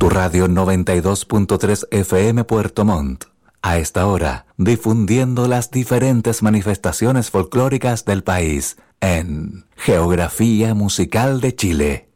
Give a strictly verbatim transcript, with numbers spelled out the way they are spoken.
Tu radio noventa y dos punto tres F M Puerto Montt. A esta hora, difundiendo las diferentes manifestaciones folclóricas del país en Geografía Musical de Chile.